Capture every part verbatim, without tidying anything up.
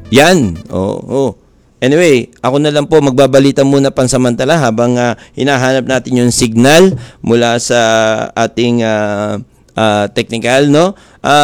Yan. Oo. Oh, oh. Anyway, ako na lang po magbabalita muna pansamantala habang uh, hinahanap natin yung signal mula sa ating uh, uh, technical, no?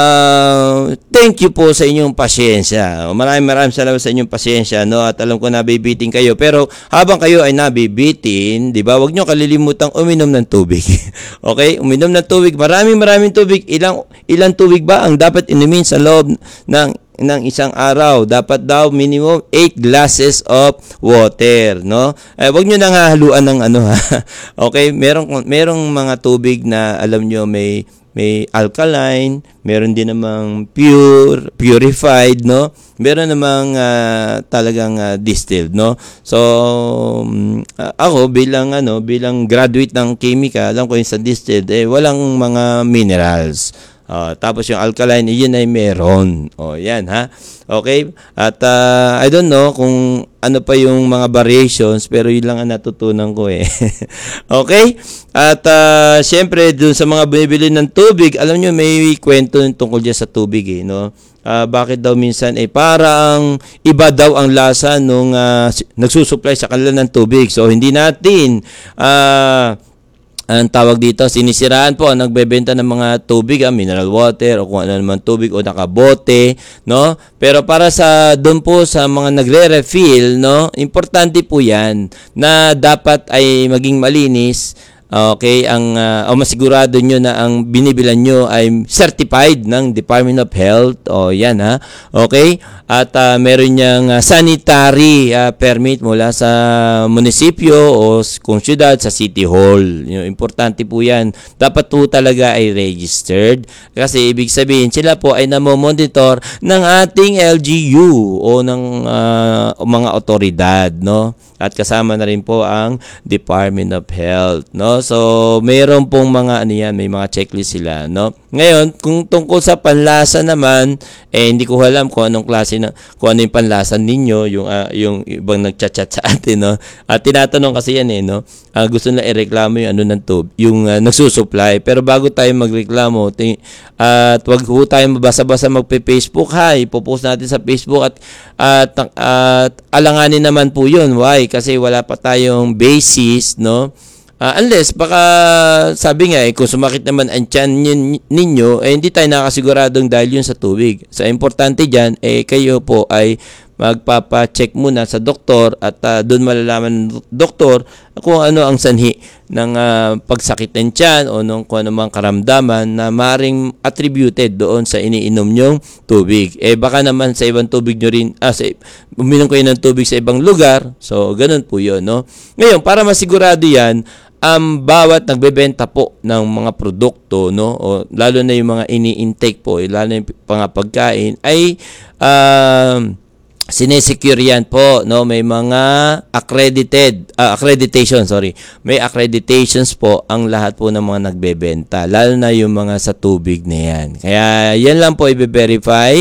Uh, thank you po sa inyong pasyensya. Maraming maraming salamat sa inyong pasyensya, no? At alam ko nabibitin kayo. Pero habang kayo ay nabibitin, di ba? Huwag nyo kalilimutang uminom ng tubig. Okay? Uminom ng tubig. Maraming maraming tubig. Ilang, ilang tubig ba ang dapat inumin sa loob ng ng isang araw? Dapat daw minimum eight glasses of water, no? Eh, wag niyo nang haluan ng ano ha. Okay, merong merong mga tubig na alam niyo may may alkaline, meron din namang pure, purified, no? Meron namang uh, talagang uh, distilled, no? So um, uh, ako bilang ano, bilang graduate ng chemical, alam ko yung sa distilled eh walang mga minerals. Uh, tapos yung alkaline, yun ay meron. O, oh, yan ha. Okay? At uh, I don't know kung ano pa yung mga variations, pero yun lang ang natutunan ko eh. Okay? At uh, syempre, dun sa mga binibili ng tubig, alam nyo, may kwento tungkol dyan sa tubig eh, no? Uh, bakit daw minsan eh parang iba daw ang lasa nung uh, nagsusupply sa kanila ng tubig. So, hindi natin ah uh, ang tawag dito, sinisiraan po ang nagbebenta ng mga tubig, ah, mineral water o kung ano naman tubig o nakabote, no? Pero para sa doon po sa mga nagre-refill, no? Importante po 'yan na dapat ay maging malinis. Okay, ang uh, o masigurado nyo na ang binibilan nyo ay certified ng Department of Health. O yan ha. Okay? At uh, meron niyang uh, sanitary uh, permit mula sa munisipyo o kung syudad sa City Hall. You know, importante po yan. Dapat po talaga ay registered. Kasi ibig sabihin sila po ay namomonitor ng ating L G U o ng uh, mga otoridad, no? At kasama na rin po ang Department of Health, no? So, mayroon pong mga ano yan, may mga checklist sila, no? Ngayon, kung tungkol sa panlasa naman, eh hindi ko alam kung anong klase na kung ano yung panlasa ninyo, yung uh, yung ibang nagchat-chat sa atin, no? At tinatanong kasi yan eh, no? Uh, gusto nila ireklamo yung ano ng tub, yung uh, nagsusupply. Pero bago tayo magreklamo, ting, uh, at wag ho tayo mabasa-basa magpe-Facebook, ha? Ipopost natin sa Facebook at at, at alanganin naman po yun. Why? Kasi wala pa tayong basis, no? Uh, unless, baka sabi nga, eh, kung sumakit naman ang tiyan ninyo, eh, hindi tayo nakasiguradong dahil yun sa tubig. So, importante dyan, eh, kayo po ay magpapa-check muna sa doktor at uh, doon malalaman ng doktor kung ano ang sanhi ng uh, pagsakit ng tiyan o nung kung ano mang karamdaman na maring attributed doon sa iniinom nyong tubig. Eh baka naman sa ibang tubig nyo rin, ah, sa, uminom kayo ng tubig sa ibang lugar. So, ganun po yun, no? Ngayon, para masigurado yan, ang um, bawat nagbebenta po ng mga produkto, no, o lalo na yung mga ini-intake po, eh, lalo na yung mga pagkain, ay um, sinesecure yan po, no? May mga accredited, uh, accreditation, sorry. May accreditations po ang lahat po ng mga nagbebenta, lalo na yung mga sa tubig na yan. Kaya yan lang po i-verify,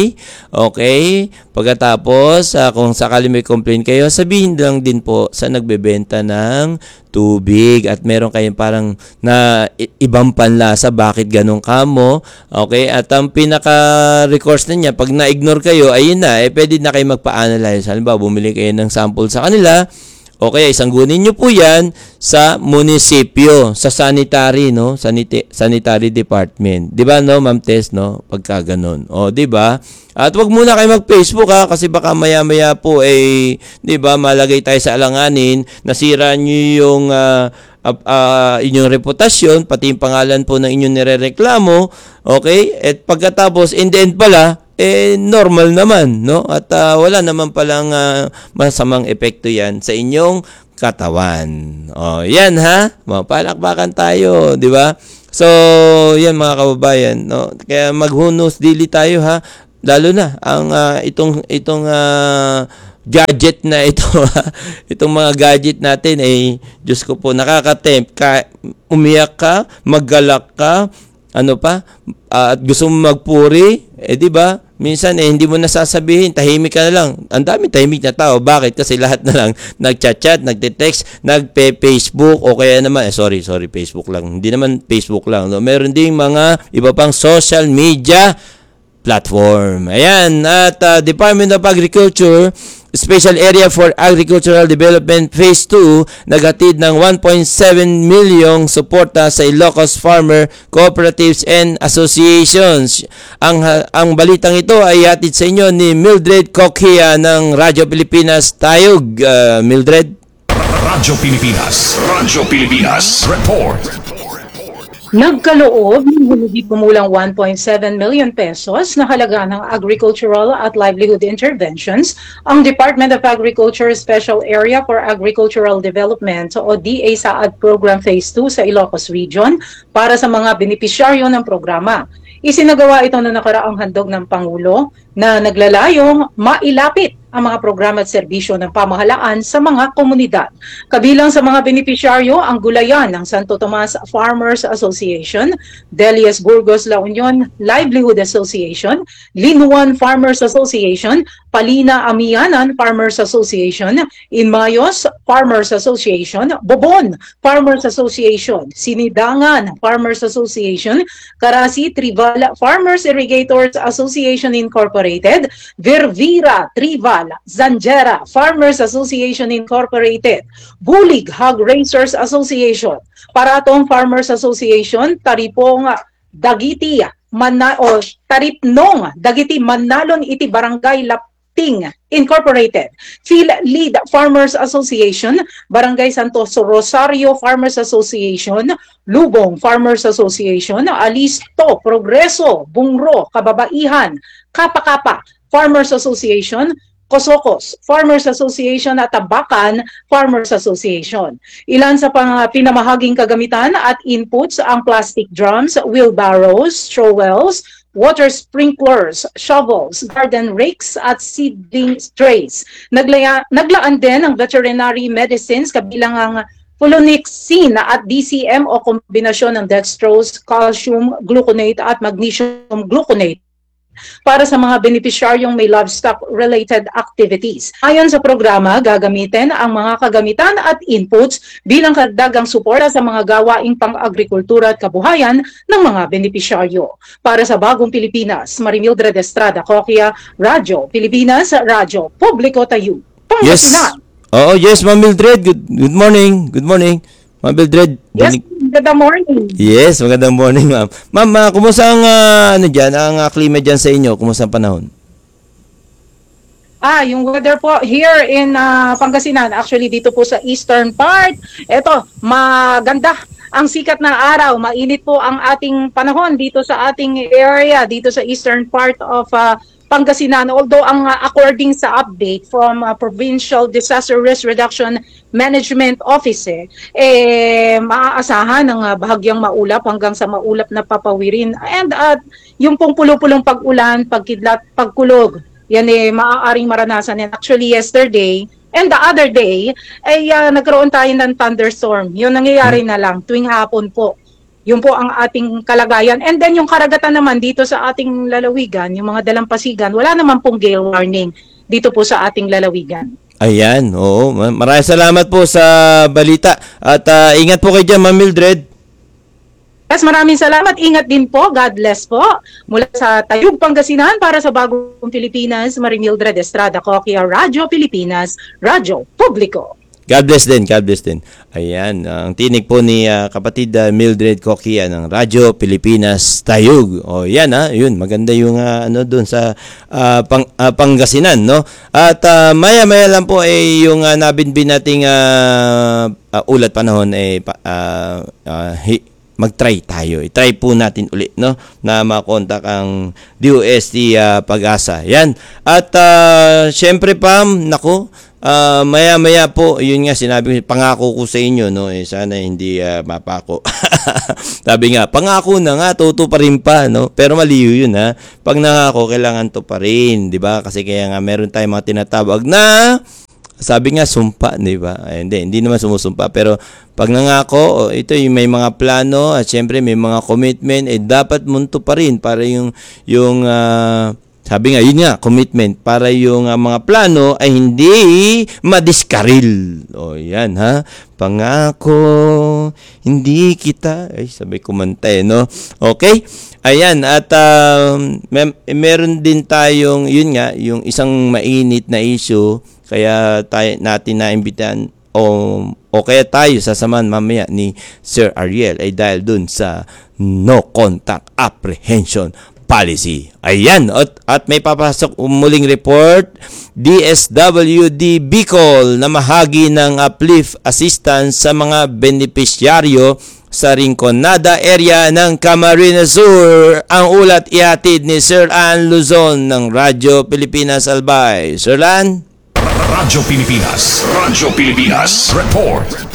okay? Pagkatapos, uh, kung sakali may complaint kayo, sabihin lang din po sa nagbebenta ng tubig at meron kayong parang na ibang panlasa, bakit ganun kamo, okay? At ang pinaka-recourse na niya, pag na-ignore kayo, ayun na, eh, pwede na kayo magpa-analyze. Halimbawa, bumili kayo ng sample sa kanila, okay, isanggunin nyo po yan sa munisipyo, sa sanitary, no? Sanita- sanitary department. Di ba, no, Ma'am Tess, no? Pagka ganun. O, di ba? At wag muna kayo mag-Facebook, ha? Kasi baka maya-maya po, eh, di ba, malagay tayo sa alanganin, nasira nyo yung uh, uh, uh, inyong reputasyon, pati yung pangalan po ng inyong nirereklamo, okay? At pagkatapos, in the end pala, eh normal naman, no? At uh, wala naman palang uh, masamang epekto yan sa inyong katawan. Oh, yan ha. Mapalakpakan tayo, di ba? So, yan mga kababayan, no? Kaya maghunos dili tayo ha. Lalo na ang uh, itong itong uh, gadget na ito, itong mga gadget natin eh Diyos ko po, nakaka-tempt ka, umiyak ka, maggalak ka, ano pa, uh, at gusto mo magpuri, eh di ba? Minsan eh hindi mo nasasabihin, tahimik ka na lang. Ang dami tahimik na tao. Bakit? Kasi lahat na lang nagchat-chat, nagte-text, nagpe-Facebook o kaya naman, eh sorry, sorry, Facebook lang. Hindi naman Facebook lang. No? Meron ding mga iba pang social media platform. Ayan, at uh, Department of Agriculture Special Area for Agricultural Development Phase two naghatid ng one point seven milyong suporta sa Ilocos Farmer Cooperatives and Associations. Ang ang balitang ito ay hatid sa inyo ni Mildred Coquia ng Radyo Pilipinas Tayog. Uh, Mildred. Radyo Pilipinas. Radyo Pilipinas. Report. Nagkaloob ng hindi kumulang one point seven million pesos na halaga ng agricultural at livelihood interventions ang Department of Agriculture Special Area for Agricultural Development o D A S A A D Program Phase two sa Ilocos Region para sa mga benepisyaryo ng programa. Isinagawa ito na nakaraang handog ng Pangulo na naglalayong mailapit ang mga programa at serbisyo ng pamahalaan sa mga komunidad. Kabilang sa mga benepisyaryo ang gulayan ng Santo Tomas Farmers Association, Delias Burgos La Union Livelihood Association, Linuan Farmers Association, Palina Amianan Farmers Association, Inmayos Farmers Association, Bobon Farmers Association, Sinidangan Farmers Association, Karasi Tribal Farmers Irrigators Association Incorporated, Virvira Tribal Zanjera Farmers Association Incorporated, Bulig Hog Racers Association, Paratong Farmers Association, Taripong Dagiti Mana o Taripnong Dagiti Manalon iti Barangay Lapting Incorporated, Phil Lead Farmers Association, Barangay Santos Rosario Farmers Association, Lubong Farmers Association, Alisto Progreso Bungro Kababaihan, Kapakapa Farmers Association, Kosokos Farmers Association at Tabakan Farmers Association. Ilan sa pang pinamahaging kagamitan at inputs ang plastic drums, wheelbarrows, trowels, water sprinklers, shovels, garden rakes at seedling trays. Naglaya, naglaan din ang veterinary medicines kabilang ang Fulonixin at D C M o kombinasyon ng dextrose, calcium gluconate at magnesium gluconate para sa mga benepisyaryong may livestock-related activities. Ayon sa programa, gagamitin ang mga kagamitan at inputs bilang karagdagang suporta sa mga gawaing pang-agrikultura at kabuhayan ng mga benepisyaryo. Para sa Bagong Pilipinas, Marimildred Estrada Coquia, Radyo Pilipinas, Radyo Publiko Tayo. Yes. Oh, yes, Ma'am Mildred. Good, good morning. Good morning. Ma'am Mildred. Yes, magandang morning. Yes, magandang morning, ma'am. Ma'am, uh, kumusta ang uh, ano diyan, ang uh, klima diyan sa inyo? Kumusta ang panahon? Ah, yung weather po here in uh, Pangasinan, actually dito po sa eastern part, eto, maganda ang sikat ng araw, mainit po ang ating panahon dito sa ating area, dito sa eastern part of uh, Pangasinan. Although ang uh, according sa update from uh, Provincial Disaster Risk Reduction Management Office, eh, eh maaasahan ng uh, bahagyang maulap hanggang sa maulap na papawirin. And uh, yung pong pulo-pulong pag-ulan, pagkidlat, pagkulog, yan eh maaaring maranasan yan. Actually yesterday and the other day, ay uh, nagkaroon tayo ng thunderstorm. Yun nangyayari na lang tuwing hapon po. Yun po ang ating kalagayan. And then yung karagatan naman dito sa ating lalawigan, yung mga dalampasigan, wala naman pong gale warning dito po sa ating lalawigan. Ayan, oo. Maraming salamat po sa balita. At uh, ingat po kayo dyan, Ma'am Mildred. Yes, maraming salamat. Ingat din po. God bless po. Mula sa Tayug, Pangasinan, para sa Bagong Pilipinas, Marimildred Estrada Coquia, Radyo Pilipinas, Radyo Publiko. God bless din, God bless din. Ayan, ang tinig po ni uh, kapatid uh, Mildred Coquia ng Radyo Pilipinas Tayug. O yan ha, yun, maganda yung uh, ano doon sa uh, pang, uh, Pangasinan, no? At uh, maya-maya lang po ay eh, yung uh, nabinbin nating uh, uh, ulat panahon ay eh, uh, uh, hi- mag-try tayo. I-try po natin ulit, no? Na makontak ang D O S T uh, Pag-asa. Yan. At uh, syempre pa, nako, Uh, maya-maya po, yun nga sinabi ko, pangako ko sa inyo, no, eh, sana hindi uh, mapako. Sabi nga, pangako na nga, tuto pa rin pa, no? Pero mali yun, ha? Pag nangako, kailangan to pa rin, di ba? Kasi kaya nga, meron tayong mga tinatawag na, sabi nga, sumpa, di ba? Ay, hindi, hindi naman sumusumpa, pero pag nangako, oh, ito yung may mga plano, at syempre may mga commitment, eh, dapat munto pa rin, para yung, yung, uh, Sabi nga, yun nga, commitment para yung uh, mga plano ay hindi madiskaril. O yan ha, pangako, hindi kita, ay sabay kumanta eh, no? Okay? Ayan, at uh, may, meron din tayong, yun nga, yung isang mainit na issue, kaya tayo, natin naimbitahan o, o kaya tayo sasamahan mamaya ni Sir Ariel ay dahil dun sa no contact apprehension policy. Ayan, at, at may papasok muling report, D S W D Bicol na mahagi ng uplift assistance sa mga benepisyaryo sa Rinconada area ng Camarines Sur. Ang ulat ihatid ni Sir Ann Luzon ng Radyo Pilipinas Albay. Sir Lan? Radyo Pilipinas. Radyo Pilipinas. Report.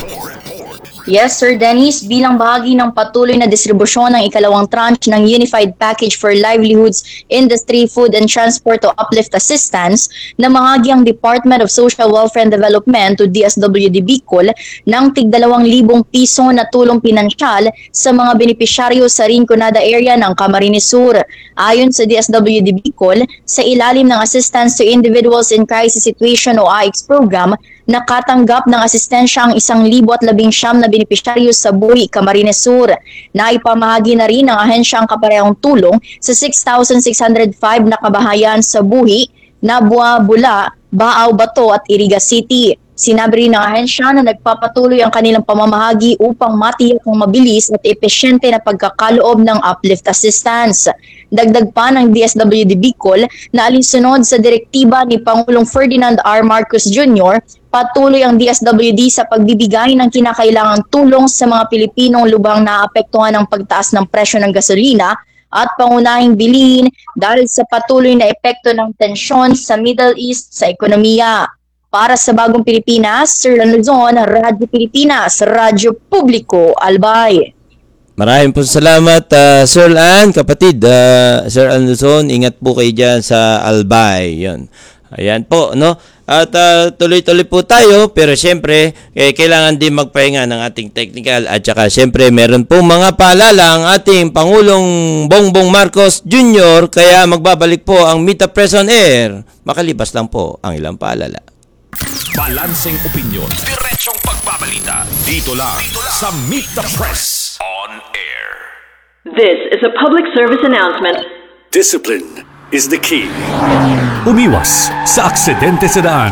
Yes, Sir Dennis, bilang bahagi ng patuloy na distribusyon ng ikalawang tranche ng Unified Package for Livelihoods, Industry, Food and Transport o Uplift Assistance, na mahagi ang Department of Social Welfare and Development to D S W D Bicol ng tig dalawang libong piso na tulong pinansyal sa mga benepisyaryo sa Rinconada area ng Camarines Sur. Ayon sa D S W D Bicol, sa ilalim ng Assistance to Individuals in Crisis Situation o A I X program, nakatanggap ng asistensya ang isang libo at labing siyam na benepisyaryo sa Buhi, Camarines Sur. Naipamahagi na rin ng ahensya ang kaparehong tulong sa six thousand six hundred five na kabahayan sa Buhi, Nabua, Bula, Baaw, Bato at Iriga City. Sinabi rin ng ahensya na nagpapatuloy ang kanilang pamamahagi upang matiyak ang mabilis at epesyente na pagkakaloob ng uplift assistance. Dagdag pa ng D S W D Bicol na alinsunod sa direktiba ni Pangulong Ferdinand R. Marcos Junior, patuloy ang D S W D sa pagbibigay ng kinakailangang tulong sa mga Pilipinong lubhang naapektuhan ng pagtaas ng presyo ng gasolina at pangunahing bilihin dahil sa patuloy na epekto ng tensyon sa Middle East sa ekonomiya. Para sa Bagong Pilipinas, Sir Lan Luzon, Radyo Pilipinas, Radyo Publiko, Albay. Maraming po salamat, uh, Sir Lan, kapatid. Uh, Sir Lan Luzon, ingat po kayo dyan sa Albay. Yun. Ayan po, no? At uh, tuloy-tuloy po tayo, pero syempre, eh, kailangan din magpahinga ng ating technical at saka syempre meron po mga paalala ang ating Pangulong Bongbong Marcos Junior Kaya magbabalik po ang Meet the Press on Air. Makalibas lang po ang ilang paalala. Balanseng opinion, diretsong pagbabalita. Dito lang, Dito lang sa Meet the Press on Air. This is a public service announcement. Discipline is the key. Umiwas sa aksidente sa daan.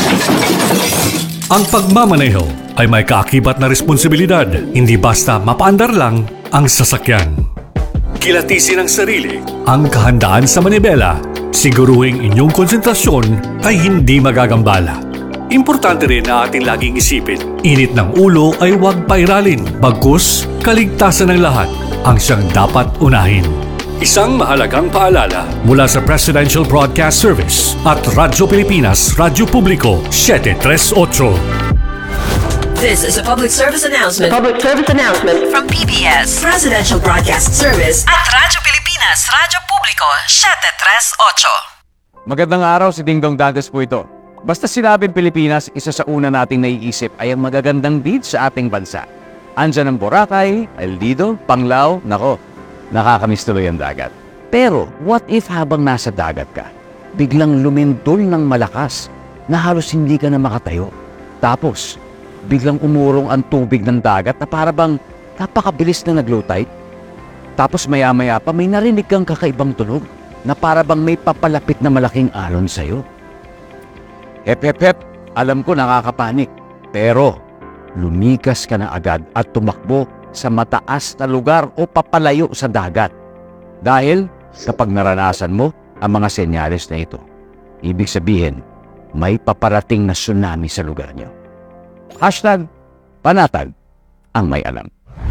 Ang pagmamaneho ay may kaakibat na responsibilidad, hindi basta mapaandar lang ang sasakyan. Kilatisin ang sarili. Ang kahandaan sa manibela, siguruhing inyong konsentrasyon ay hindi magagambala. Importante rin na ating laging isipin. Init ng ulo ay huwag pairalin, bagkus kaligtasan ng lahat ang siyang dapat unahin. Isang mahalagang paalala Mula sa Presidential Broadcast Service at Radyo Pilipinas, Radyo Publiko, seven three eight. This is a public service announcement Public service announcement. from P B S Presidential Broadcast Service at Radyo Pilipinas, Radyo Publiko, seven three eight. Magandang araw, si Dingdong Dantes po ito. Basta sinabing Pilipinas, isa sa una nating naiisip ay ang magagandang beach sa ating bansa. Andyan ang Boracay, El Nido, Panglao, nako, nakakamiss tuloy ang dagat. Pero, what if habang nasa dagat ka, biglang lumindol ng malakas na halos hindi ka na makatayo? Tapos, biglang umurong ang tubig ng dagat na para bang napakabilis na nag-low tide? Tapos maya-maya pa may narinig kang kakaibang tunog na para bang may papalapit na malaking alon sa'yo. Hep hep hep, alam ko nakakapanik. Pero, lumikas ka na agad at tumakbo sa mataas na lugar o papalayo sa dagat. Dahil kapag naranasan mo ang mga senyales na ito, ibig sabihin, may paparating na tsunami sa lugar nyo. Hashtag, panatag ang may alam.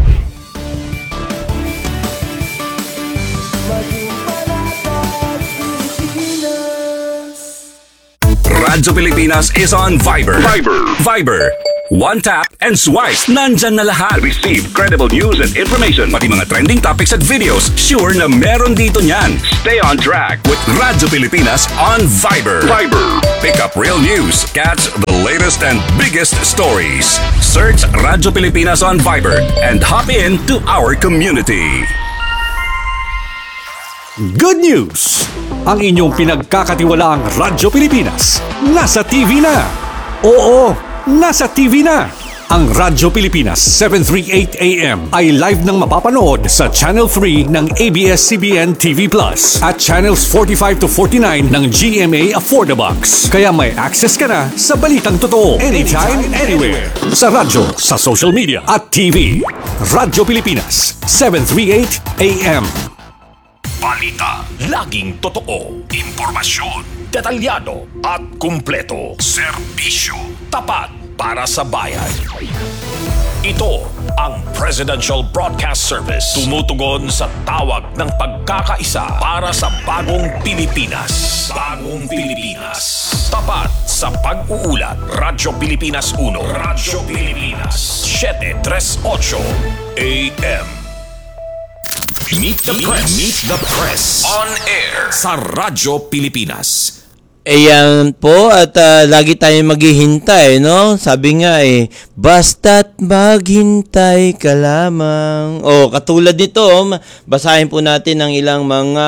Radyo Pilipinas is on Viber. Viber. Viber. One tap and swipe. Nandyan na lahat. Receive credible news and information. Pati mga trending topics at videos. Sure na meron dito niyan. Stay on track with Radyo Pilipinas on Viber. Viber. Pick up real news. Catch the latest and biggest stories. Search Radyo Pilipinas on Viber and hop in to our community. Good news! Ang inyong pinagkakatiwalaang Radyo Pilipinas nasa T V na. Oo, nasa T V na. Ang Radyo Pilipinas seven thirty-eight A M ay live nang mapapanood sa Channel three ng A B S C B N T V Plus at Channels forty-five to forty-nine ng G M A Affordabox. Kaya may access ka na sa balitang totoo anytime, anywhere. Sa radyo, sa social media at T V. Radyo Pilipinas seven thirty-eight A M. Balita, laging totoo. Impormasyon, detalyado at kumpleto. Serbisyo, tapat para sa bayan. Ito ang Presidential Broadcast Service. Tumutugon sa tawag ng pagkakaisa para sa bagong Pilipinas. Bagong Pilipinas. Tapat sa pag-uulat. Radyo Pilipinas one. Radyo Pilipinas seven thirty-eight A M. Meet the Press. Meet the Press. On air sa Radyo Pilipinas. Ayan po, at uh, lagi tayong maghihintay, no? Sabi nga eh, basta't maghintay ka lamang. O, katulad nito, basahin po natin ang ilang mga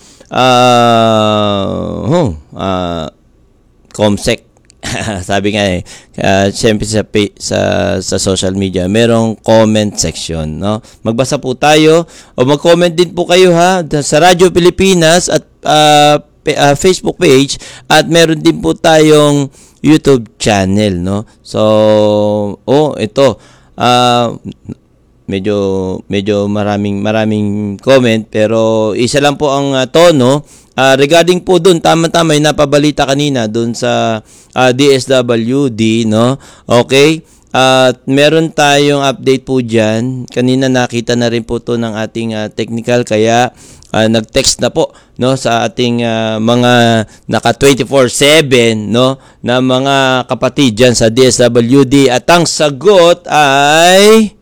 uh, oh, uh, Comsec. Sabi nga eh, uh, siyempre sa, sa, sa social media, merong comment section, no? Magbasa po tayo, o mag-comment din po kayo ha, sa Radyo Pilipinas at uh, Uh, Facebook page, at meron din po tayong YouTube channel, no? So, oh, ito uh, medyo medyo maraming maraming comment, pero isa lang po ang uh, tono uh, regarding po doon, tama-tama yung napabalita kanina doon sa uh, D S W D, no? Okay? At uh, meron tayong update po dyan. Kanina nakita na rin po to ng ating uh, technical, kaya uh, nag-text na po, no, sa ating uh, mga naka twenty-four seven, no, na mga kapatid dyan sa D S W D, at ang sagot ay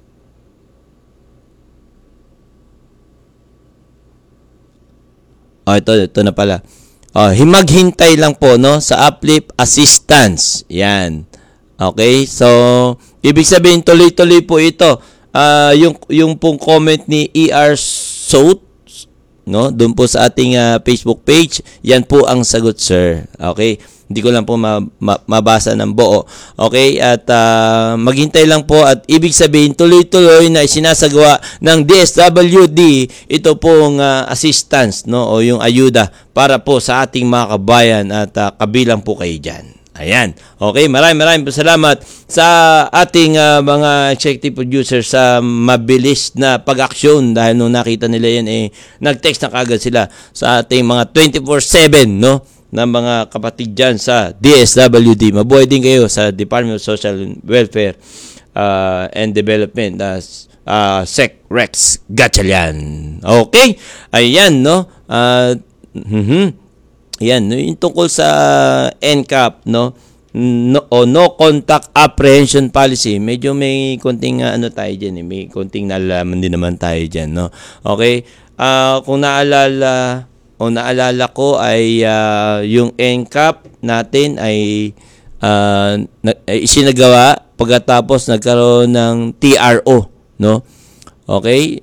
oh, ito, ito na pala. Oh, himaghintay lang po, no, sa uplift assistance. Yan. Okay, so ibig sabihin tuloy-tuloy po ito. Uh, yung yung pong comment ni E R Sout, no, doon po sa ating uh, Facebook page, yan po ang sagot, sir. Okay, hindi ko lang po ma- ma- mabasa ng buo. Okay, at uh, maghintay lang po, at ibig sabihin tuloy-tuloy na sinasagawa ng D S W D ito pong uh, assistance, no, o yung ayuda para po sa ating mga kabayan, at uh, kabilang po kayo dyan. Ayan. Okay, maraming maraming salamat sa ating uh, mga executive producers sa mabilis na pag-aksyon, dahil nung nakita nila yan, eh, nag-text na kagad sila sa ating mga twenty-four seven, no, na mga kapatid dyan sa D S W D. Mabuhay din kayo sa Department of Social Welfare uh, and Development, uh, uh, Sec Rex Gatchalian. Okay? Ayan, no? Uh, mm-hmm. Yan, yung tungkol sa N C A P, no, no o no contact apprehension policy, medyo may konting uh, ano tayo diyan, eh, may konting nalalaman din naman tayo diyan, no. Okay? Uh, kung naalala o naalala ko ay uh, yung N C A P natin ay uh, na, ay isinagawa pagkatapos nagkaroon ng T R O, no. Okay?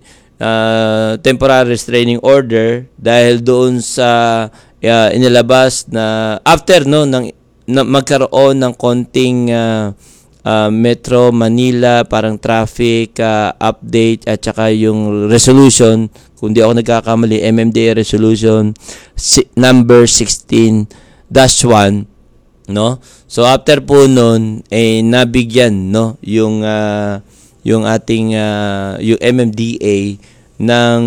Uh, temporary restraining order dahil doon sa uh, inilabas na after, no, ng na magkaroon ng konting uh, uh, Metro Manila parang traffic uh, update, at saka yung resolution, kung di ako nagkakamali, M M D A resolution si- number sixteen dash one, no. So after po noon eh nabigyan, no, yung uh, yung ating uh, yung M M D A ng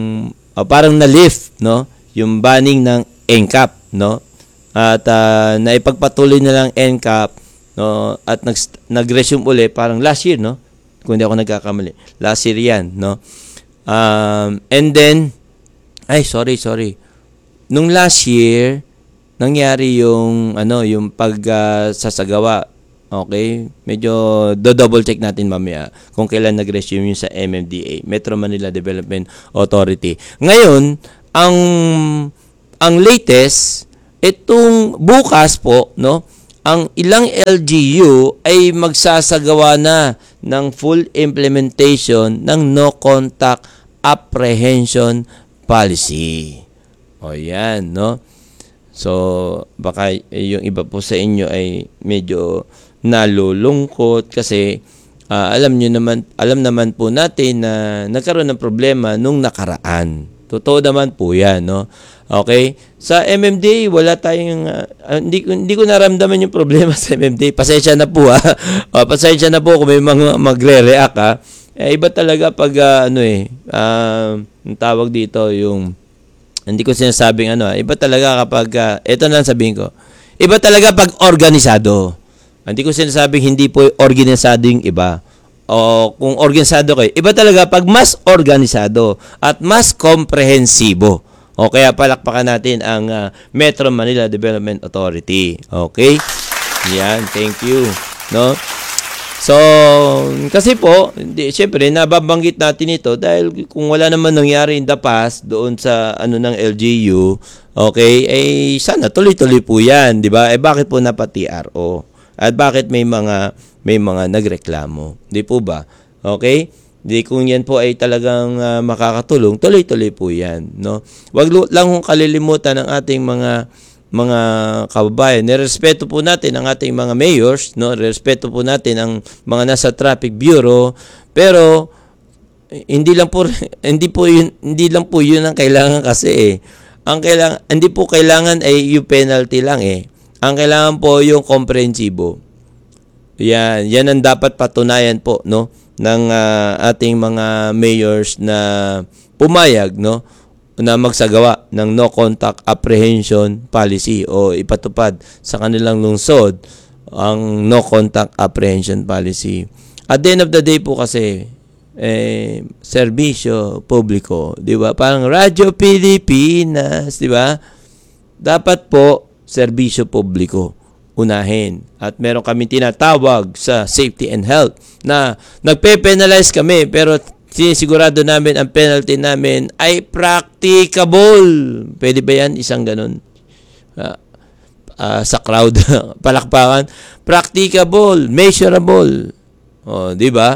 uh, parang na-lift, no, yung banning ng N C A P, no, at uh, naipagpatuloy na lang N C A P, no, at nag nag-resume uli parang last year, no, kung hindi ako nagkakamali, last year yan, no. Um, and then ay sorry sorry nung last year nangyari yung ano yung pagsasagawa. Uh, okay, medyo do-double check natin mamaya kung kailan nag-resume yung sa M M D A, Metro Manila Development Authority. Ngayon, ang ang latest, itong bukas po, no, ang ilang L G U ay magsasagawa na ng full implementation ng no contact apprehension policy. O yan, no? So, baka yung iba po sa inyo ay medyo nalulungkot kasi uh, alam nyo naman, alam naman po natin na nagkaroon ng problema nung nakaraan. Totoo naman po yan, no? Okay? Sa M M D A, wala tayong, uh, hindi, hindi ko naramdaman yung problema sa M M D A. Pasensya na po, ha? uh, pasensya na po kung may mga magre-react, ha? Eh, iba talaga pag, uh, ano eh, uh, ang tawag dito, yung, hindi ko sinasabing ano, iba talaga kapag, uh, ito na sabihin ko, iba talaga pag organisado. Hindi ko sinasabing hindi po organisado yung iba. O kung organisado kayo, iba talaga pag mas organisado at mas komprehensibo. O kaya palakpakan natin ang uh, Metro Manila Development Authority. Okay? Yan, thank you. No? So, kasi po, hindi, syempre, nababanggit natin ito dahil kung wala naman nangyari in the past doon sa ano ng L G U, okay, eh sana tuloy-tuloy po yan, di ba? Eh bakit po napa-T R O? At bakit may mga may mga nagreklamo? Di po ba? Okay? Di kung yan po ay talagang uh, makakatulong, tuloy-tuloy po yan, no? Wag lang kung kalilimutan ng ating mga mga kababayan. Nirespeto po natin ang ating mga mayors, no? Nirespeto po natin ang mga nasa traffic bureau, pero hindi lang po hindi po yun, hindi lang po yun ang kailangan kasi eh. Ang kailangan hindi po kailangan ay yung penalty lang eh. Ang kailangan po yung komprehensibo. Yan, yan ang dapat patunayan po, no, ng uh, ating mga mayors na pumayag, no, na magsagawa ng no contact apprehension policy o ipatupad sa kanilang lungsod ang no contact apprehension policy. At the end of the day po kasi eh serbisyo publiko, 'di ba? Parang Radyo Pilipinas, 'di ba? Dapat po serbisyo publiko unahin. At meron kami tinatawag sa safety and health na nagpe-penalize kami pero sinisigurado namin ang penalty namin ay practicable. Pwede ba yan? Isang ganun. Uh, uh, sa crowd. Palakpakan. Practicable. Measurable. O, di ba?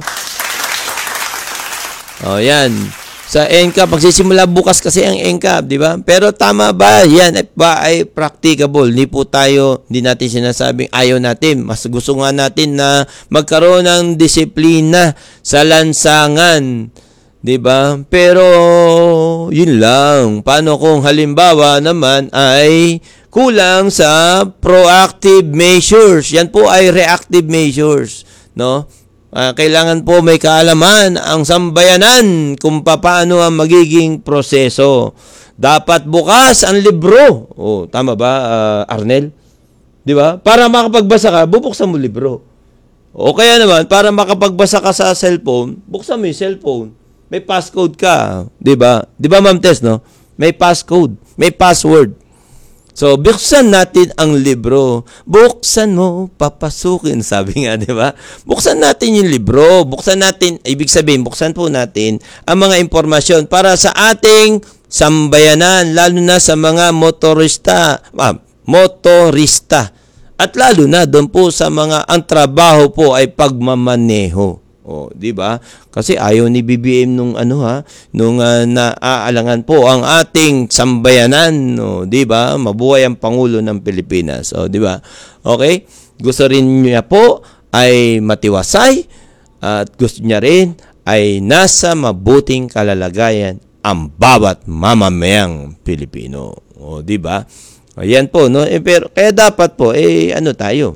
O, yan. Sa N C A P, magsisimula bukas kasi ang N C A P, di ba? Pero tama ba? Yan ba ay practicable? Hindi po tayo, hindi natin sinasabing ayaw natin. Mas gusto nga natin na magkaroon ng disiplina sa lansangan, di ba? Pero yun lang. Paano kung halimbawa naman ay kulang sa proactive measures? Yan po ay reactive measures, no? Uh, kailangan po may kaalaman ang sambayanan kung paano ang magiging proseso. Dapat bukas ang libro. Oh, tama ba, uh, Arnel? Di ba? Para makapagbasa ka, bubuksan mo libro. O kaya naman, para makapagbasa ka sa cellphone, buksan mo yung cellphone. May passcode ka. Di ba? Di ba, Ma'am Tess, no? May passcode. May password. So, buksan natin ang libro. Buksan mo, papasukin. Sabi nga, di ba? Buksan natin yung libro. Buksan natin, ibig sabihin, buksan po natin ang mga impormasyon para sa ating sambayanan, lalo na sa mga motorista. Ah, motorista. At lalo na doon po sa mga, ang trabaho po ay pagmamaneho. Oh, di ba? Kasi ayaw ni B B M nung ano ha, nung uh, naaalangan po ang ating sambayanan, no, di ba? Mabuhay ang pangulo ng Pilipinas. Oh, di ba? Okay? Gusto rin niya po ay matiwasay at gusto niya rin ay nasa mabuting kalalagayan ang bawat mamamayang Pilipino. Oh, di ba? Ayan po, no? Eh, pero kaya dapat po eh ano tayo?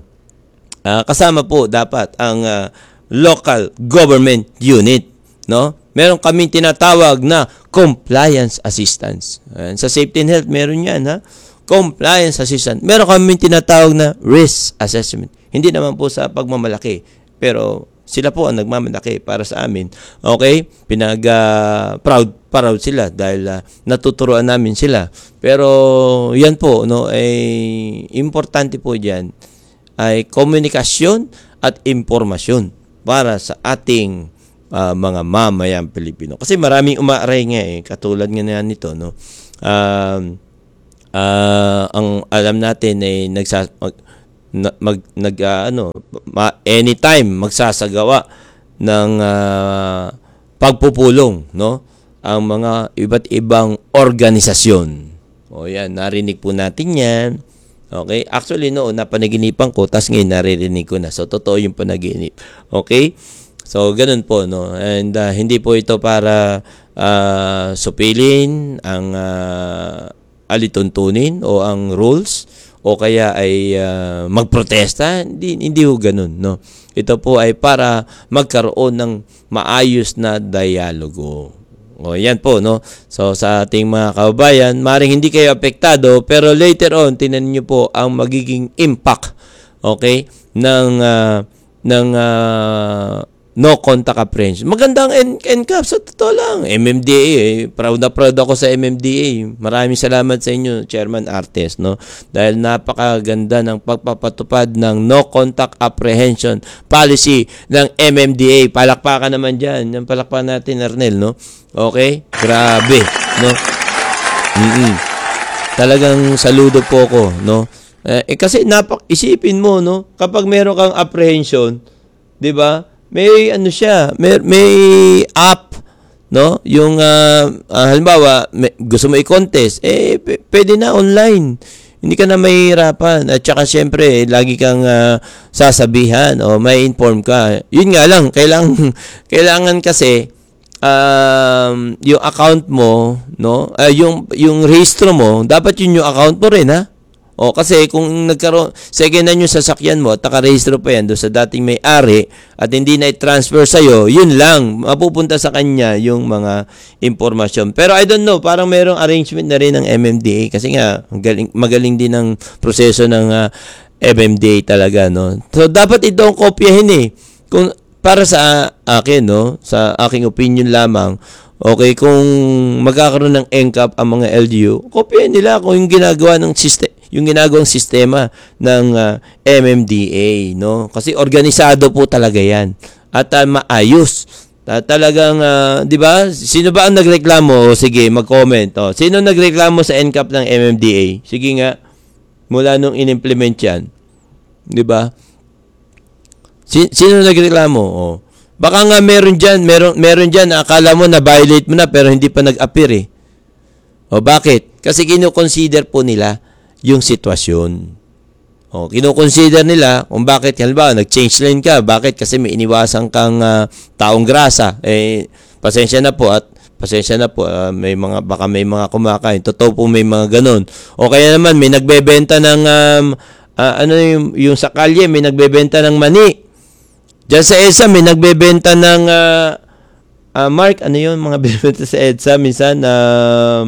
Uh, kasama po dapat ang uh, local government unit, no? Meron kaming tinatawag na compliance assistance. Ayan, sa safety and health, meron yan, ha? Compliance assistance. Meron kaming tinatawag na risk assessment. Hindi naman po sa pagmamalaki, pero sila po ang nagmamalaki para sa amin. Okay? Pinag uh, proud proud sila dahil uh, natuturuan namin sila. Pero yan po, no, ay importante po diyan ay komunikasyon at impormasyon para sa ating uh, mga mamayang Pilipino. Kasi maraming umaaray nga eh, katulad nga na nito, no? Uh, uh, ang alam natin ay nagsa, mag, mag, nag, uh, ano, ma, anytime magsasagawa ng uh, pagpupulong, no? ang mga iba't ibang organisasyon. O yan, narinig po natin yan. Okay? Actually, noon, napanaginipan ko, tas ngayon naririnig ko na. So, totoo yung panaginip. Okay? So, ganun po, no? And uh, hindi po ito para uh, supilin ang uh, alituntunin o ang rules o kaya ay uh, magprotesta. Hindi, hindi po ganun, no? Ito po ay para magkaroon ng maayos na dialogo. O, yan po, no? So, sa ating mga kababayan, maring hindi kayo apektado, pero later on, tinan nyo po ang magiging impact, okay, ng, uh, ng uh, no contact apprehension. Magandang N C A P, sa totoo lang. M M D A, eh. Proud na proud ako sa M M D A. Maraming salamat sa inyo, Chairman Artes, no? Dahil napakaganda ng pagpapatupad ng no contact apprehension policy ng M M D A. Palakpakan naman dyan. Yung palakpakan natin, Arnel, no? Okay? Grabe, no? Mm-mm. Talagang saludo po ko, no? Eh, kasi napak isipin mo, no? Kapag meron kang apprehension, 'di ba? May ano siya, may, may app, no? Yung uh, uh, halimbawa, may, gusto mo i-contest, eh p- pwede na online. Hindi ka na mahihirapan. At saka syempre, lagi kang uh, sasabihan o may inform ka. Yun nga lang, kailangan kailangan kasi um, yung account mo, no? Uh, yung yung rehistro mo, dapat yun yung account mo rin, ha? O, kasi kung nagkaroon, second hand yung sasakyan mo at nakarehistro pa yan doon sa dating may-ari at hindi na i-transfer sa'yo, yun lang, mapupunta sa kanya yung mga impormasyon. Pero I don't know, parang mayroong arrangement na rin ng M M D A kasi nga, magaling, magaling din ang proseso ng uh, M M D A talaga, no? So, dapat ito ang kopyahin eh. Kung, para sa akin, no? Sa aking opinion lamang, okay, kung magkakaroon ng N C A P ang mga L G U, kopyahin nila kung yung ginagawa ng system, yung ginagawang sistema ng uh, M M D A, no? Kasi organisado po talaga 'yan at uh, maayos. Uh, talagang uh, 'di ba? Sino ba ang nagreklamo? O, sige, mag-comment. Oh, sino nagreklamo sa N C A P ng M M D A? Sige nga. Mula nung inimplement 'yan. 'Di ba? Si- sino nagreklamo? Oh. Baka nga meron diyan, meron meron diyan na akala mo na violate mo na pero hindi pa nag-appear eh. O bakit? Kasi kino-consider po nila yung sitwasyon. O, kino-consider nila kung bakit, halimbawa, nag-change lane ka. Bakit? Kasi may iniwasan kang uh, taong grasa. Eh, pasensya na po at pasensya na po, uh, may mga, baka may mga kumakain. Totoo po may mga ganun. O kaya naman, may nagbebenta ng, um, uh, ano yung, yung sa kalye, may nagbebenta ng mani. Diyan sa EDSA, may nagbebenta ng, uh, uh, Mark, ano yun, mga bebenta sa EDSA, minsan, uh,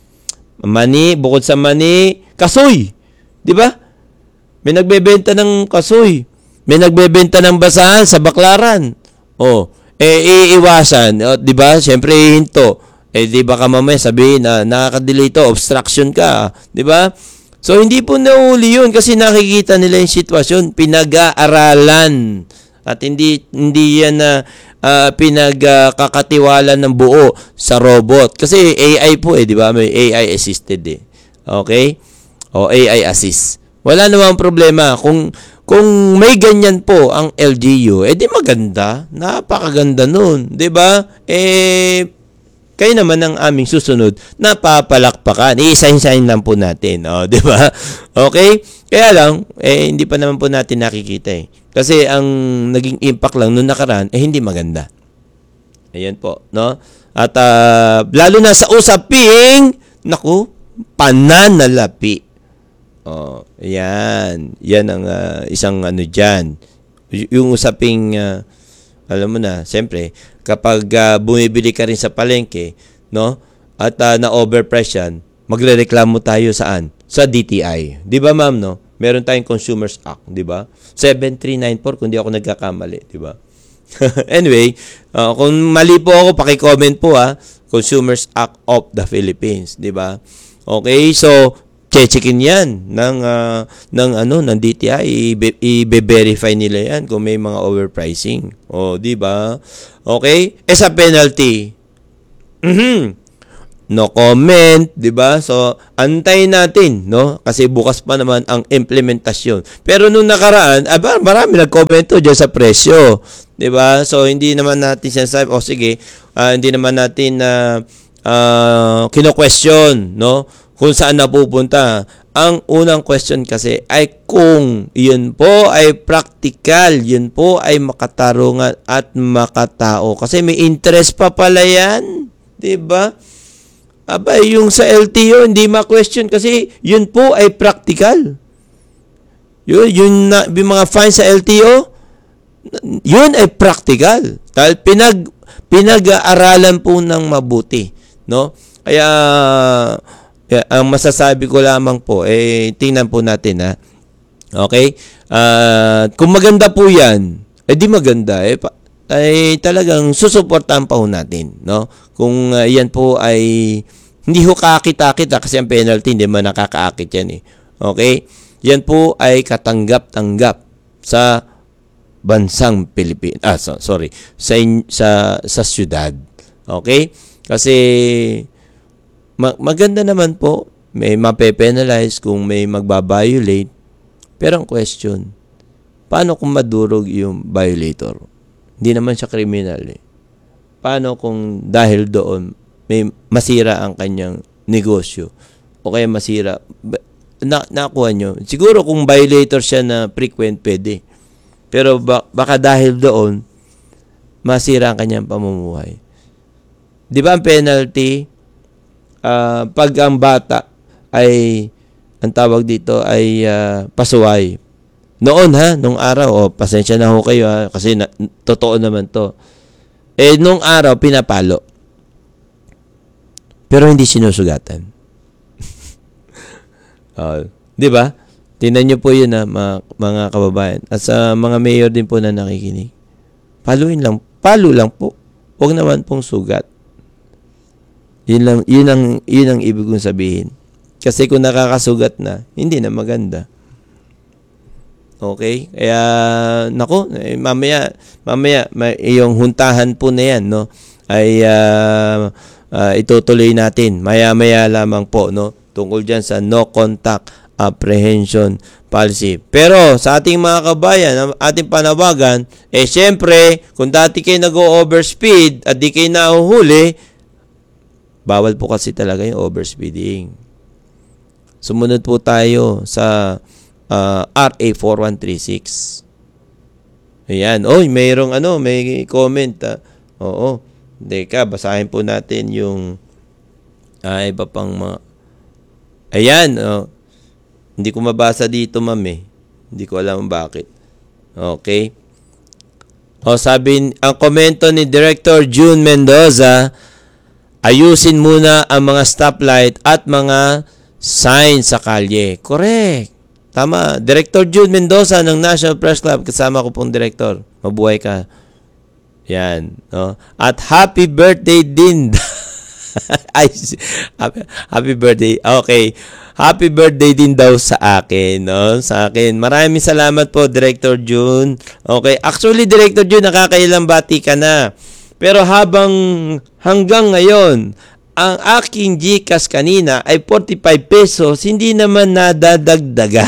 mani, bukod sa mani, kasoy. Di ba? May nagbebenta ng kasoy. May nagbebenta ng basahan sa baklaran. Oh, eh iiwasan, oh, di ba? Syempre hinto. Eh di ba ka mamaya sabihin na nakaka-delay to, obstruction ka, di ba? So hindi po nahuli 'yun kasi nakikita nila yung sitwasyon, pinag-aaralan. At hindi hindi yan na uh, pinagkakatiwala uh, ng buo sa robot. Kasi A I po eh, di ba? May A I assisted eh. Okay? O A I assist. Wala namang problema. Kung kung may ganyan po ang L G U, eh di maganda. Napakaganda nun. Di ba? Eh, kayo naman ang aming susunod na papalakpakan. I-sign-sign lang po natin. O, di ba? Okay? Kaya lang, eh, hindi pa naman po natin nakikita eh. Kasi ang naging impact lang noong nakaraan, eh, hindi maganda. Ayan po, no? At uh, lalo na sa usaping, naku, pananalapi. Oh, ayan. Yan ang uh, isang ano dyan. Y- yung usaping, uh, alam mo na, siyempre, kapag uh, bumibili ka rin sa palengke, no? At uh, na-overprice yan, magrereklamo tayo saan? Sa D T I. Di ba, ma'am, no? Meron tayong Consumers Act, di ba? seven three nine four kung di ako nagkakamali, di ba? Anyway, uh, kung mali po ako, paki-comment po ha. Consumers Act of the Philippines, di ba? Okay, so che-checkin 'yan ng uh, ng ano ng D T I, i-verify nila 'yan kung may mga overpricing. O, di ba? Okay? Eh sa penalty. Mhm. No comment, 'di ba? So, antayin natin, no? Kasi bukas pa naman ang implementasyon. Pero nung nakaraan, aba, marami nag-comment diyan sa presyo, 'di ba? So, hindi naman natin sinasabi, oh sige, uh, hindi naman natin na uh, uh, kino-question, no? Kung saan napupunta. Ang unang question kasi ay kung yun po ay practical, yun po ay makatarungan at makatao. Kasi may interest pa pala yan. Diba? Aba, yung sa L T O, hindi ma-question kasi yun po ay practical. Yun, yun na, yung mga fines sa L T O, yun ay practical. Dahil pinag, pinag-aaralan po ng mabuti. No? Kaya, kaya, ang masasabi ko lamang po, eh, tingnan po natin, ha? Okay? Uh, kung maganda po yan, eh di maganda, eh, pa, ay talagang susuportahan pa po natin, no? Kung uh, yan po ay hindi ho kakita-kita kasi ang penalty hindi man nakakaakit yan, eh. Okay? Yan po ay katanggap-tanggap sa bansang Pilipinas. Ah, so, sorry. Sa, sa, sa syudad. Okay? Kasi maganda naman po, may mape-penalize kung may magbabiolate. Pero ang question, paano kung madurog yung violator? Hindi naman siya kriminal eh. Paano kung dahil doon may masira ang kanyang negosyo o kaya masira, na, nakuha nyo? Siguro kung violator siya na frequent, pwede. Pero ba, baka dahil doon, masira ang kanyang pamumuhay. Di ba ang penalty, Uh, pag ang bata ay, ang tawag dito ay uh, pasuway. Noon ha, nung araw, oh, pasensya na ho kayo ha, kasi na, totoo naman to. Eh, nung araw, pinapalo. Pero hindi sinusugatan. uh, di ba? Tingnan nyo po yun ha, mga, mga kababayan. At sa mga mayor din po na nakikinig. Paluin lang, palo lang po. Huwag naman pong sugat. Yun lang, yun ang, yun ang ibig kong sabihin. Kasi kung nakakasugat na, hindi na maganda. Okay? Kaya, nako, eh, mamaya, mamaya, may, yung huntahan po na yan, no, ay uh, uh, itutuloy natin. Maya-maya lamang po, no, tungkol dyan sa no contact apprehension policy. Pero, sa ating mga kabayan, ang ating panawagan, eh, syempre, kung dati kayo nag-o-overspeed at di kayo nahuhuli, bawal po kasi talaga yung overspeeding. Sumunod po tayo sa uh, R A four one three six. Ayan. Oy, mayroong ano, may comment. Ah. Oo. Teka, basahin po natin yung ah, iba pang mga... Ayan. Oh. Hindi ko mabasa dito, ma'am eh. Hindi ko alam bakit. Okay. O, sabi, ang komento ni Director June Mendoza, ayusin muna ang mga stoplight at mga sign sa kalye. Correct. Tama. Director Jude Mendoza ng National Press Club. Kasama ko pong director. Mabuhay ka. Yan. No? At happy birthday din. Ay, happy, happy birthday. Okay. Happy birthday din daw sa akin. No? Sa akin. Maraming salamat po, Director June. Okay. Actually, Director June, nakakailang bati ka na. Pero habang hanggang ngayon, ang aking GCash kanina ay forty-five pesos, hindi naman nadadagdagan.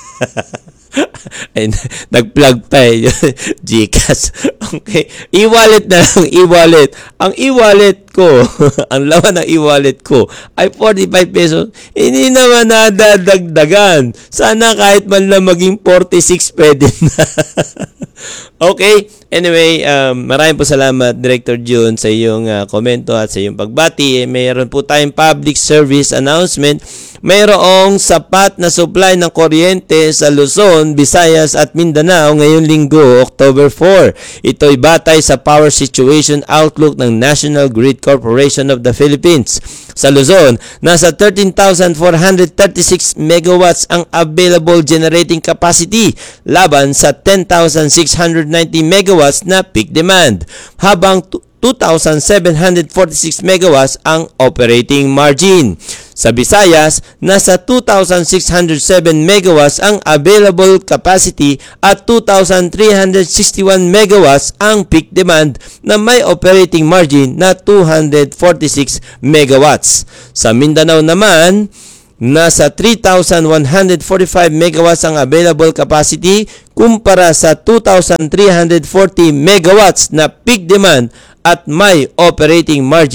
Ay, nag-plug pa eh, GCash. Okay. E-wallet na lang, e-wallet. Ang e-wallet ko, ang laman ng e-wallet ko ay forty-five pesos. Hindi naman nadadagdagan. Sana kahit man lang maging forty-six pwede na. Okay. Anyway, um, maraming po salamat, Director June, sa iyong uh, komento at sa iyong pagbati. Mayroon po tayong public service announcement. Mayroong sapat na supply ng kuryente sa Luzon, Visayas at Mindanao ngayong linggo, October four. Ito'y batay sa Power Situation Outlook ng National Grid Corporation of the Philippines. Sa Luzon, nasa thirteen thousand four hundred thirty-six megawatts ang available generating capacity laban sa ten thousand six hundred ninety megawatts na peak demand, habang two thousand seven hundred forty-six megawatts ang operating margin. Sa Visayas, nasa two thousand six hundred seven megawatts ang available capacity at two thousand three hundred sixty-one megawatts ang peak demand na may operating margin na two hundred forty-six megawatts. Sa Mindanao naman, nasa three thousand one hundred forty-five megawatts ang available capacity kumpara sa two thousand three hundred forty megawatts na peak demand at may operating margin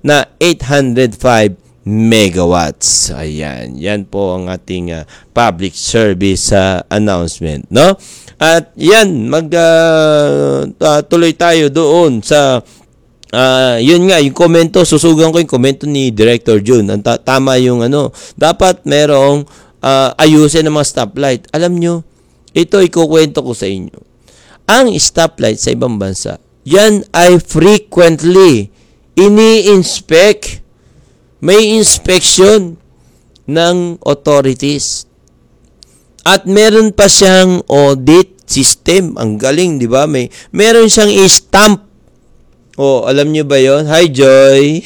na eight hundred five megawatts. Ayan, yan po ang ating uh, public service uh, announcement, no? At yan, mag uh, uh, tuloy tayo doon sa uh, yun nga, yung komento, susugan ko yung komento ni Director Jun. Ang ta- tama yung ano, dapat merong uh, ayusin ng mga stoplight. Alam nyo, ito ikukwento ko sa inyo. Ang stoplight sa ibang bansa, yan ay frequently ini-inspect. May inspection ng authorities. At meron pa siyang audit system. Ang galing, di ba? May meron siyang i-stamp. Oh, alam niyo ba 'yon? Hi Joy.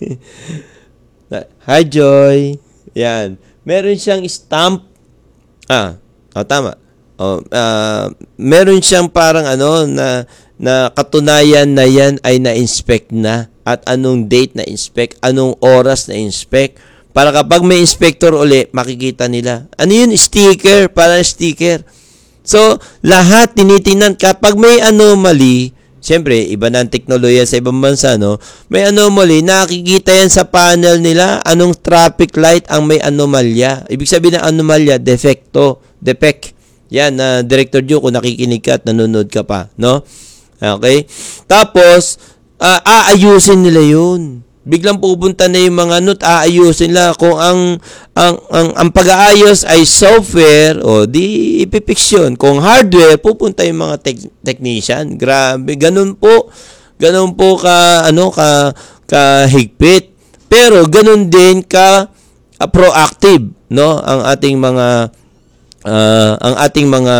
Hi Joy. Yan. Meron siyang stamp. Ah, oh, tama. Oh, uh, meron siyang parang ano na na katunayan na yan ay na-inspect na at anong date na-inspect, anong oras na-inspect. Para kapag may inspector uli, makikita nila. Ano yun? Sticker. Parang sticker. So, lahat tinitingnan. Kapag may anomaly, siyempre, iba na ang teknolohiya sa ibang bansa, no? May anomaly, nakikita yan sa panel nila. Anong traffic light ang may anomalya. Ibig sabihin ng anomalya, defecto, defect. Yan, na uh, Director Joe, kung nakikinig ka at nanonood ka pa, no? Okay? Tapos, uh, aayusin nila yun. Biglang pupunta na yung mga note, aayusin nila. Kung ang ang ang, ang pag-aayos ay software, o di ipipix yun. Kung hardware, pupunta yung mga te- technician. Grabe, ganun po. Ganun po ka ano ka kahigpit. Pero ganun din ka uh, proactive, no? Ang ating mga uh, ang ating mga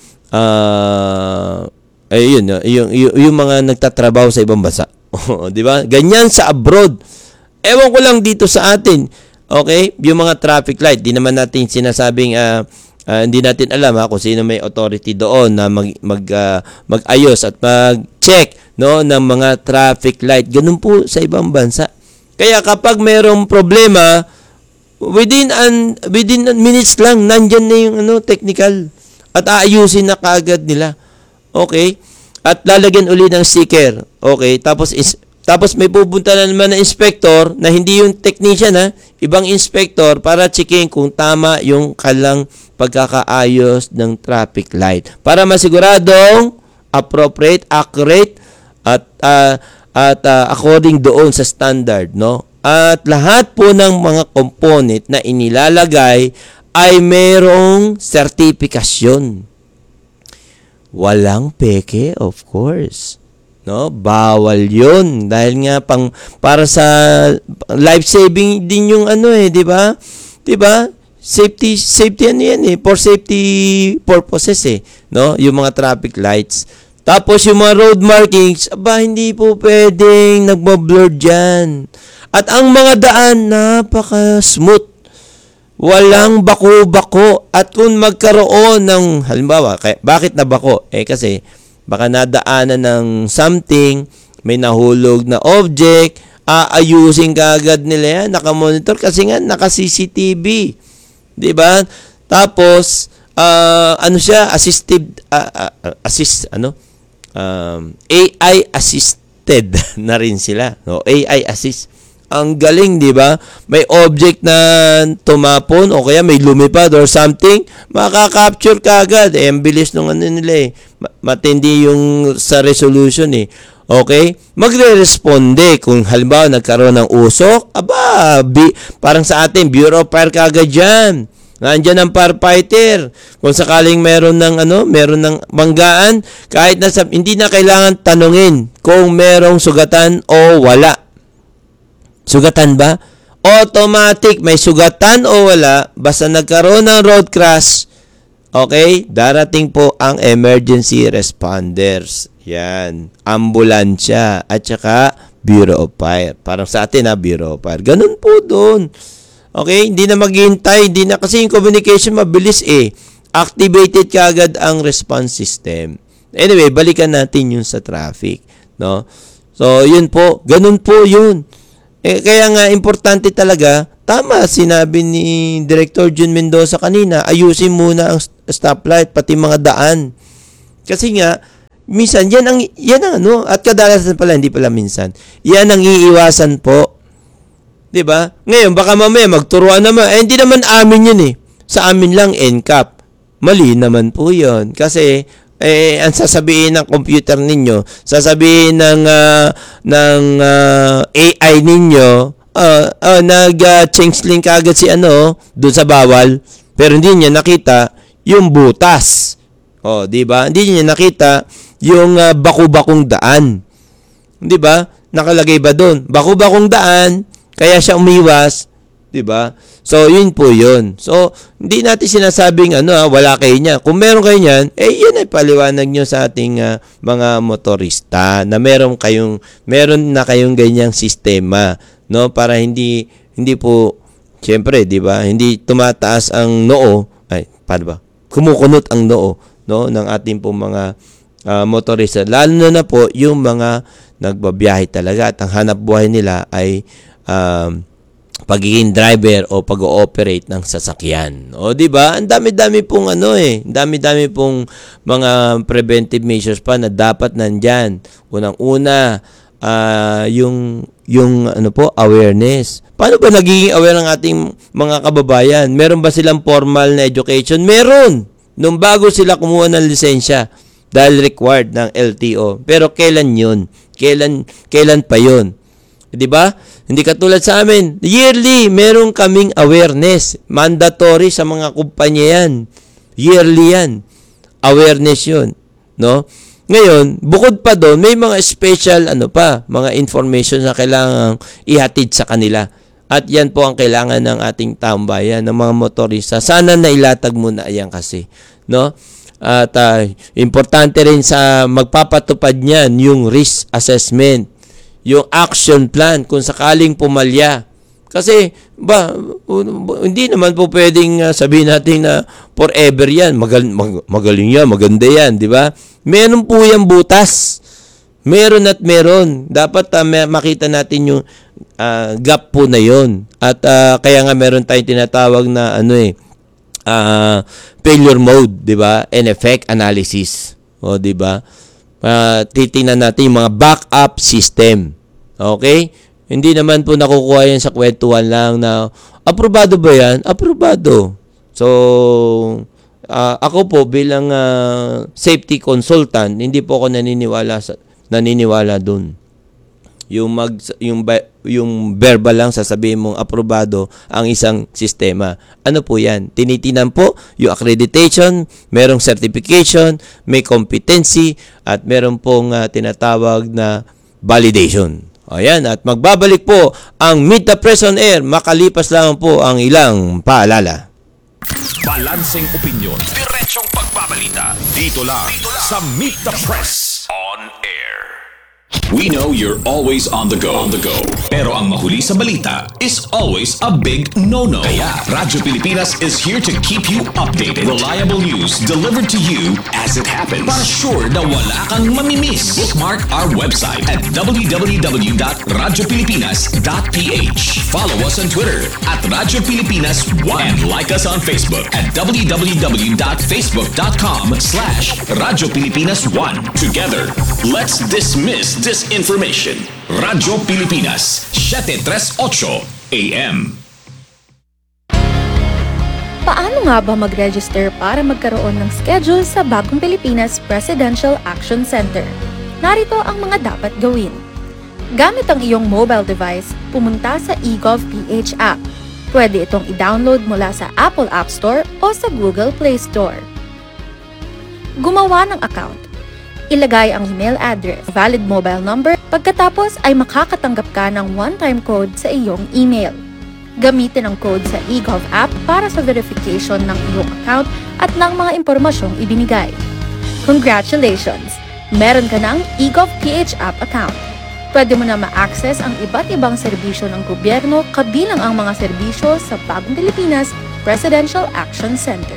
uh, ayun, yung, yung yung mga nagtatrabaho sa ibang bansa. Oh, 'di ba? Ganyan sa abroad. Ewan ko lang dito sa atin. Okay? Yung mga traffic light, di naman natin sinasabing uh, uh, hindi natin alam ha, kung sino may authority doon na mag mag uh, mag-ayos at mag-check, no, ng mga traffic light. Ganun po sa ibang bansa. Kaya kapag mayroong problema, within an within minutes lang nandiyan na yung ano technical at aayusin na kaagad nila. Okay? At lalagyan uli ng sticker. Okay, tapos is tapos may pupunta na naman na inspector na hindi yung technician ha, ibang inspector para checking kung tama yung kalang pagkakaayos ng traffic light para masiguradong appropriate, accurate at uh, at uh, according doon sa standard, no? At lahat po ng mga component na inilalagay ay mayroong certification. Walang peke, of course. No, bawal 'yun dahil nga pang para sa life saving din yung ano eh, 'di ba? 'Di ba? Safety safety ano 'yan eh, for safety purposes eh, no? Yung mga traffic lights. Tapos yung mga road markings, aba hindi po pwedeng nagbo-blur diyan. At ang mga daan napaka-smooth. Walang bako-bako. At kung magkaroon ng, halimbawa, kaya, bakit na bako? Eh kasi, baka nadaanan ng something, may nahulog na object, aayusin ka agad nila yan, nakamonitor, kasi nga, naka-C C T V. Diba? Tapos, uh, ano siya, assisted, uh, uh, assist, ano? Um, A I assisted na rin sila. No? A I assist. Ang galing, di ba? May object na tumapon o kaya may lumipad or something, makaka-capture ka agad. Eh, ang bilis nung ano nila eh. Matindi yung sa resolution eh. Okay? Magre-responde kung halimbawa nagkaroon ng usok. Aba, bi- parang sa atin, Bureau of Fire ka agad dyan. Nandiyan ang firefighter. Kung sakaling meron ng ano, meron ng banggaan, kahit na sa, hindi na kailangan tanungin kung merong sugatan o wala. Sugatan ba? Automatic, may sugatan o wala, basta nagkaroon ng road crash, okay, darating po ang emergency responders. Yan, ambulansya at saka Bureau of Fire. Parang sa atin ha, Bureau of Fire. Ganun po doon. Okay, hindi na maghihintay, hindi na kasi yung communication mabilis eh. Activated kaagad ang response system. Anyway, balikan natin yung sa traffic, no? So, yun po, ganun po yun. Eh, kaya nga, importante talaga, tama, sinabi ni Director Jun Mendoza kanina, ayusin muna ang stoplight, pati mga daan. Kasi nga, minsan, yan ang, yan ang ano, at kadalasan pala, hindi pala minsan, yan ang iiwasan po, 'Di ba? Ngayon, baka mamaya magturuan naman. Eh, hindi naman amin yun eh. Sa amin lang N C A P. Mali naman po yun. Kasi, eh, ang sasabihin ng computer ninyo, sasabihin ng, uh, ng uh, A I ninyo, uh, uh, nag-change link agad si ano, doon sa bawal. Pero hindi niya nakita yung butas. O, di ba? Hindi niya nakita yung uh, baku-bakong daan. Di ba? Nakalagay ba doon? Baku-bakong daan, kaya siya umiwas. Di ba? So, yun po yun. So, hindi natin sinasabing ano, ha, wala kayo niya. Kung meron kayo niyan, eh, yun ay paliwanag nyo sa ating uh, mga motorista na meron kayong, meron na kayong ganyang sistema, no? Para hindi, hindi po, siyempre, di ba? Hindi tumataas ang noo, ay, paano ba? Kumukunot ang noo, no? Ng ating po mga uh, motorista. Lalo na na po, yung mga nagbabiyahe talaga at ang hanap buhay nila ay um, pagiging driver o pag-ooperate ng sasakyan. O di ba? Ang dami-dami pong ano eh, ang dami-dami pong mga preventive measures pa na dapat nandiyan. Unang-una, uh, yung yung ano po, awareness. Paano ba nagiging aware ng ating mga kababayan? Meron ba silang formal na education? Meron. Nung bago sila kumuha ng lisensya dahil required ng L T O. Pero kailan 'yun? Kailan kailan pa 'yun? 'Di ba? Hindi katulad sa amin. Yearly, meron kaming awareness. Mandatory sa mga kumpanya yan. Yearly yan. Awareness yun. No? Ngayon, bukod pa doon, may mga special ano pa, mga information na kailangan ihatid sa kanila. At yan po ang kailangan ng ating taong bayan, ng mga motorista. Sana nailatag muna yan kasi. No? At uh, importante rin sa magpapatupad niyan yung risk assessment, yung action plan kung sakaling pumalya. Kasi ba hindi naman po pwedeng uh, sabihin natin na forever yan, Magal, mag, magaling yan, maganda yan, di ba? Meron po yung butas. Meron at meron. Dapat uh, makita natin yung uh, gap po na yon. At uh, kaya nga meron tayong tinatawag na ano eh uh, failure mode, di ba? And effect analysis. O di ba? Uh, titingnan natin yung mga backup system. Okay? Hindi naman po nakukuha yan sa kwentuhan lang na aprobado ba yan? Aprobado. So, uh, ako po bilang uh, safety consultant, hindi po ako naniniwala sa naniniwala dun. Yung mag yung yung verbal lang sasabihin mong aprobado ang isang sistema. Ano po 'yan? Tinitinan po yung accreditation, merong certification, may competency at meron pong uh, tinatawag na validation. Ayan, at magbabalik po ang Meet the Press on Air. Makalipas lang po ang ilang paalala. Balanseng opinion, diretsong pagbabalita. Dito lang, Dito lang sa Meet the Press on Air. We know you're always on the go. On the go. Pero ang mahuli sa balita is always a big no-no. Kaya Radyo Pilipinas is here to keep you updated. Reliable news delivered to you as it happens. Para sure na wala kang mamimiss. Bookmark our website at w w w dot radyo pilipinas dot p h. Follow us on Twitter at Radyo Pilipinas one. And like us on Facebook at w w w dot facebook dot com slash Radyo Pilipinas one. Together, let's dismiss disinformation. Radyo Pilipinas, seven thirty-eight A M. Paano nga ba mag-register para magkaroon ng schedule sa Bagong Pilipinas Presidential Action Center? Narito ang mga dapat gawin. Gamit ang iyong mobile device, pumunta sa eGovPH app. Pwede itong i-download mula sa Apple App Store o sa Google Play Store. Gumawa ng account. Ilagay ang email address, valid mobile number, pagkatapos ay makakatanggap ka ng one-time code sa iyong email. Gamitin ang code sa eGov app para sa verification ng iyong account at ng mga impormasyong ibinigay. Congratulations! Meron ka ng eGovPH app account. Pwede mo na ma-access ang iba't ibang serbisyo ng gobyerno kabilang ang mga serbisyo sa Bagong Pilipinas Presidential Action Center.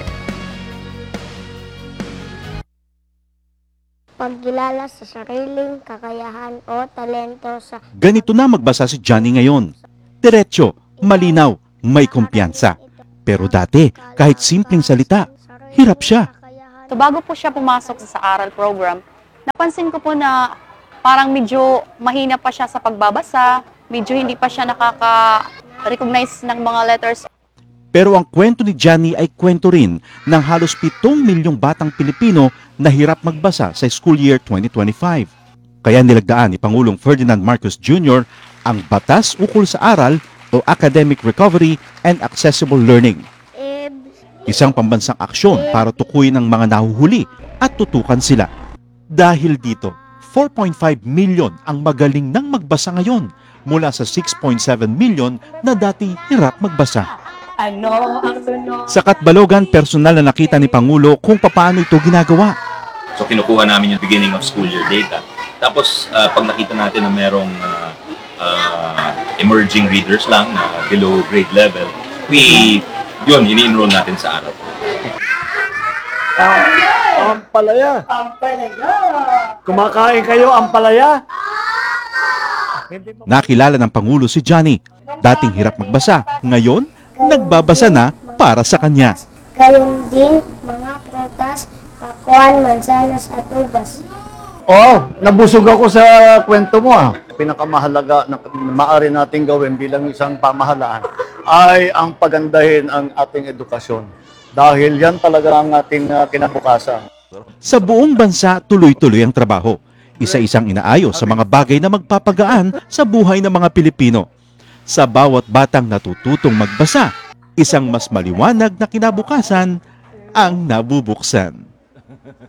Pagkilala sa sariling kakayahan o talento sa... Ganito na magbasa si Johnny ngayon. Diretso, malinaw, may kumpiyansa. Pero dati, kahit simpleng salita, hirap siya. So bago po siya pumasok sa aral program, napansin ko po na parang medyo mahina pa siya sa pagbabasa, medyo hindi pa siya nakaka, recognize ng mga letters. Pero ang kwento ni Johnny ay kwento rin ng halos pitong milyong batang Pilipino na hirap magbasa sa school year twenty twenty-five. Kaya nilagdaan ni Pangulong Ferdinand Marcos Junior ang Batas Ukol sa Aral o Academic Recovery and Accessible Learning. Isang pambansang aksyon para tukuyin ang mga nahuhuli at tutukan sila. Dahil dito, four point five million ang magaling nang magbasa ngayon mula sa six point seven million na dati hirap magbasa. Sa Katbalogan, personal na nakita ni Pangulo kung paano ito ginagawa. So kinukuha namin yung beginning of school year data. Tapos uh, pag nakita natin na merong uh, uh, emerging readers lang na below grade level, we, yun, ini-enroll natin sa araw. Ampalaya. Ampalaya. Kumakain kayo, ampalaya. Nakilala ng Pangulo si Johnny. Dating hirap magbasa, ngayon nagbabasa na para sa kanya. Gayon din mga prutas, pakuan, mansanas at ubas. Oh, nabusog ako sa kwento mo ah. Pinakamahalaga na maaari nating gawin bilang isang pamahalaan ay ang pagandahin ang ating edukasyon. Dahil yan talaga ang ating uh, kinabukasan. Sa buong bansa, tuloy-tuloy ang trabaho. Isa-isang inaayos sa mga bagay na magpapagaan sa buhay ng mga Pilipino. Sa bawat batang natututong magbasa, isang mas maliwanag na kinabukasan ang nabubuksan.